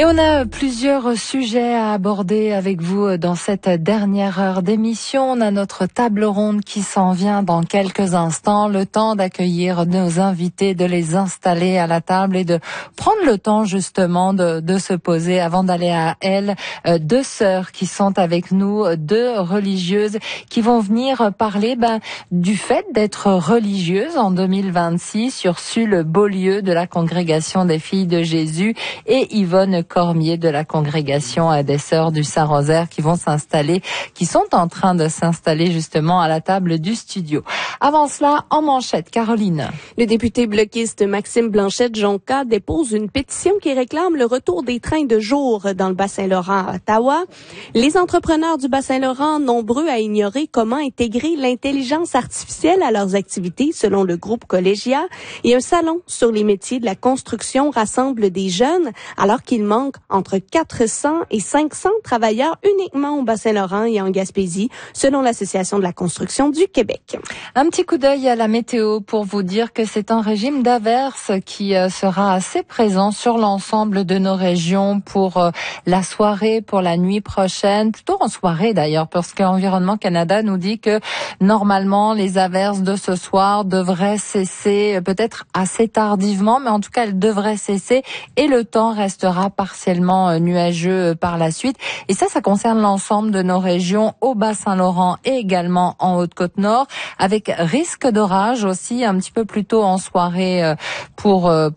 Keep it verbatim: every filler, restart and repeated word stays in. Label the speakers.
Speaker 1: Et on a plusieurs sujets à aborder avec vous dans cette dernière heure d'émission. On a notre table ronde qui s'en vient dans quelques instants. Le temps d'accueillir nos invités, de les installer à la table et de prendre le temps justement de, de se poser avant d'aller à elles. Deux sœurs qui sont avec nous, deux religieuses qui vont venir parler ben, du fait d'être religieuses en deux mille vingt-six. Ursule Beaulieu de la Congrégation des Filles de Jésus et Yvonne Cormier de la Congrégation des Sœurs du Saint-Rosaire qui vont s'installer, qui sont en train de s'installer justement à la table du studio. Avant cela, en manchette, Caroline.
Speaker 2: Le député bloquiste Maxime Blanchette-Jonca dépose une pétition qui réclame le retour des trains de jour dans le Bas-Saint-Laurent à Ottawa. Les entrepreneurs du Bas-Saint-Laurent, nombreux à ignorer comment intégrer l'intelligence artificielle à leurs activités, selon le groupe Collégia. Et un salon sur les métiers de la construction rassemble des jeunes, alors qu'il manque entre quatre cents et cinq cents travailleurs uniquement au Bas-Saint-Laurent et en Gaspésie, selon l'Association de la construction du Québec.
Speaker 1: Un petit coup d'œil à la météo pour vous dire que c'est un régime d'averses qui sera assez présent sur l'ensemble de nos régions pour la soirée, pour la nuit prochaine, plutôt en soirée d'ailleurs, parce qu'Environnement Canada nous dit que normalement les averses de ce soir devraient cesser peut-être assez tardivement, mais en tout cas elles devraient cesser et le temps restera partiellement nuageux par la suite. Et ça, ça concerne l'ensemble de nos régions au Bas-Saint-Laurent et également en Haute-Côte-Nord, avec risque d'orage aussi un petit peu plus tôt en soirée pour